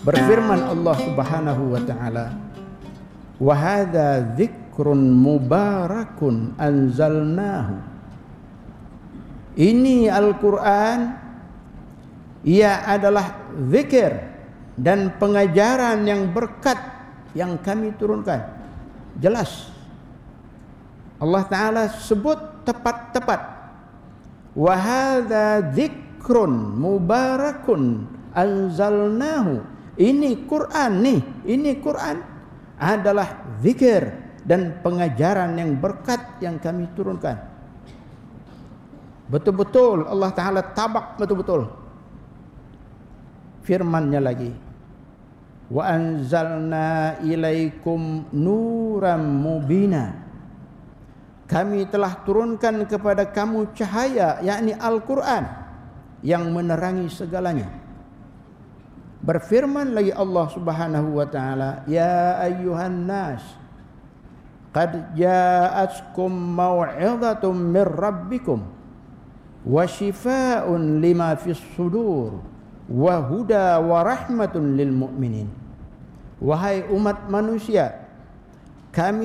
Berfirman Allah Subhanahu wa taala, "Wa hadza dzikrun mubarakun anzalnahu." Ini Al-Qur'an, ia adalah zikir dan pengajaran yang berkat yang kami turunkan. Jelas Allah Ta'ala sebut tepat-tepat, wa hadza dzikrun mubarakun anzalnahu. Ini Quran nih, ini Quran adalah zikir dan pengajaran yang berkat yang kami turunkan. Betul-betul Allah Ta'ala tabak betul-betul firman-Nya lagi, wa anzalna ilaikum nuram mubina. Kami telah turunkan kepada kamu cahaya, yakni Al-Quran, yang menerangi segalanya. Berfirman lagi Allah Subhanahu wa taala, ya ayyuhan nas qad ja'atkum mau'izatun mir rabbikum wa shifaa'un lima fis sudur wa huda wa rahmatun lil mu'minin. Wahai umat manusia, kami